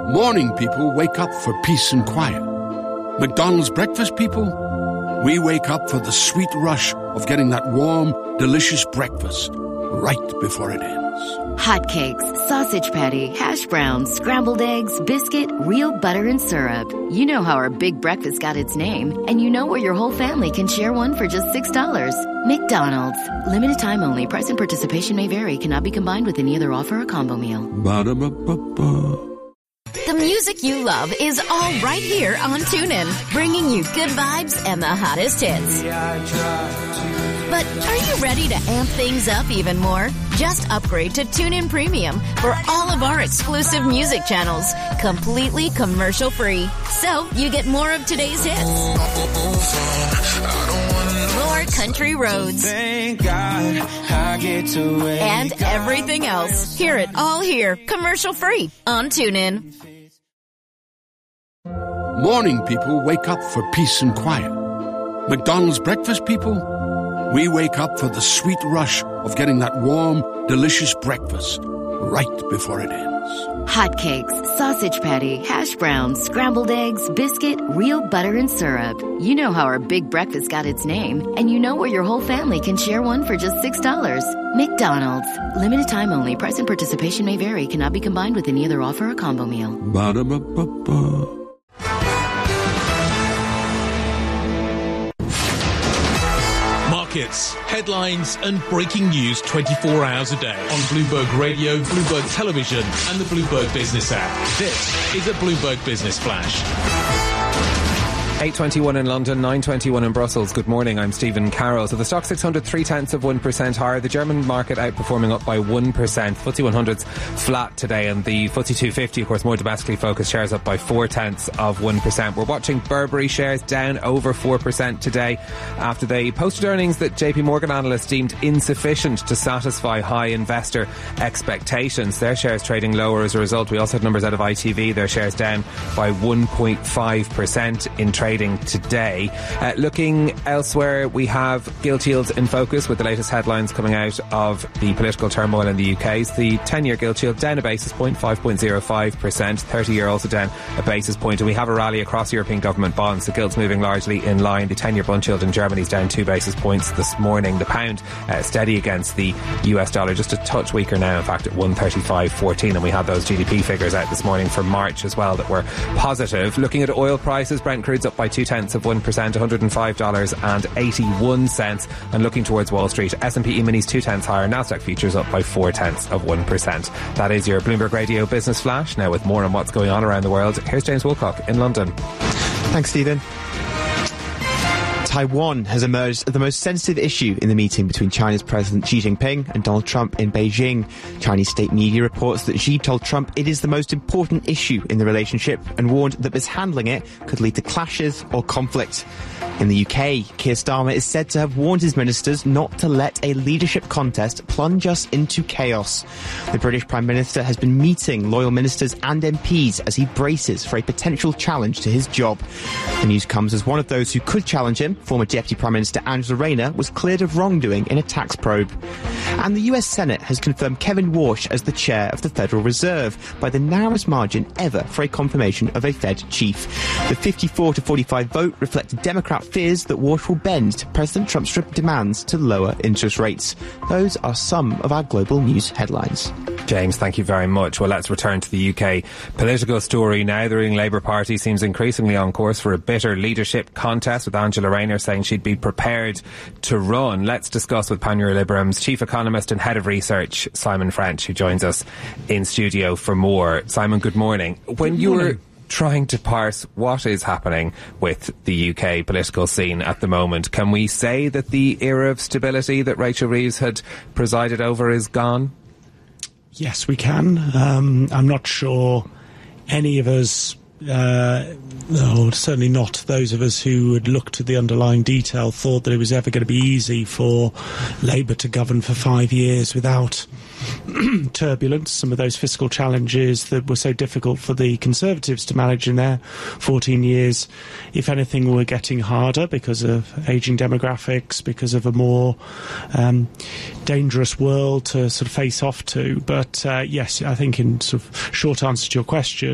Morning people wake up for peace and quiet. McDonald's breakfast people, we wake up for the sweet rush of getting that warm, delicious breakfast right before it ends. Hotcakes, sausage patty, hash browns, scrambled eggs, biscuit, real butter and syrup. You know how our big breakfast got its name, and you know where your whole family can share one for just $6. McDonald's. Limited time only. Price and participation may vary. Cannot be combined with any other offer or combo meal. Ba-da-ba-ba-ba. The music you love is all right here on TuneIn, bringing you good vibes and the hottest hits. But are you ready to amp things up even more? Just upgrade to TuneIn Premium for all of our exclusive music channels, completely commercial-free. So you get more of today's hits, more country roads, thank God I get to wake and everything else. Hear it all here, commercial-free on TuneIn. Morning people wake up for peace and quiet. McDonald's breakfast people, we wake up for the sweet rush of getting that warm, delicious breakfast right before it ends. Hotcakes, sausage patty, hash browns, scrambled eggs, biscuit, real butter and syrup. You know how our big breakfast got its name, and you know where your whole family can share one for just $6. McDonald's. Limited time only. Price and participation may vary. Cannot be combined with any other offer or combo meal. Ba-da-ba-ba-ba. Markets, headlines and breaking news 24 hours a day on Bloomberg Radio, Bloomberg Television and the Bloomberg Business app. This is a Bloomberg Business Flash. 8:21 in London, 9:21 in Brussels. Good morning, I'm Stephen Carroll. So the Stoxx 600 0.3% higher. The German market outperforming up by 1%. FTSE 100's flat today, and the FTSE 250, of course, more domestically focused, shares up by 0.4%. We're watching Burberry shares down over 4% today after they posted earnings that JP Morgan analysts deemed insufficient to satisfy high investor expectations. Their shares trading lower as a result. We also had numbers out of ITV. Their shares down by 1.5% in trading today. Looking elsewhere, we have gilt yields in focus with the latest headlines coming out of the political turmoil in the UK. So the 10-year gilt yield down a basis point, 5.05%. 30-year also down a basis point. And we have a rally across European government bonds. The gilts moving largely in line. The 10-year bund yield in Germany is down 2 basis points this morning. The pound steady against the US dollar, just a touch weaker now, in fact, at 135.14. And we had those GDP figures out this morning for March as well that were positive. Looking at oil prices, Brent crude's up by 0.2%, $105.81. And looking towards Wall Street, S&P E-minis 0.2 higher, Nasdaq futures up by 0.4%. That is your Bloomberg Radio Business Flash. Now with more on what's going on around the world, here's James Woolcock in London. Thanks, Stephen. Taiwan has emerged as the most sensitive issue in the meeting between China's President Xi Jinping and Donald Trump in Beijing. Chinese state media reports that Xi told Trump it is the most important issue in the relationship and warned that mishandling it could lead to clashes or conflict. In the UK, Keir Starmer is said to have warned his ministers not to let a leadership contest plunge us into chaos. The British Prime Minister has been meeting loyal ministers and MPs as he braces for a potential challenge to his job. The news comes as one of those who could challenge him, former Deputy Prime Minister Angela Rayner, was cleared of wrongdoing in a tax probe. And the US Senate has confirmed Kevin Warsh as the chair of the Federal Reserve by the narrowest margin ever for a confirmation of a Fed chief. The 54-45 vote reflected Democrat fears that Warsh will bend to President Trump's demands to lower interest rates. Those are some of our global news headlines. James, thank you very much. Well, let's return to the UK political story now. The ruling Labour Party seems increasingly on course for a bitter leadership contest, with Angela Rayner saying she'd be prepared to run. Let's discuss with Panmure Liberum's chief economist and head of research, Simon French, who joins us in studio for more. Simon, good morning. When you were trying to parse what is happening with the UK political scene at the moment, can we say that the era of stability that Rachel Reeves had presided over is gone? Yes, we can. I'm not sure any of us, no, certainly not those of us who had looked at the underlying detail, thought that it was ever going to be easy for Labour to govern for 5 years without turbulence. Some of those fiscal challenges that were so difficult for the Conservatives to manage in their 14 years, if anything, were getting harder because of ageing demographics, because of a more dangerous world to sort of face off to. But yes, I think in sort of short answer to your question,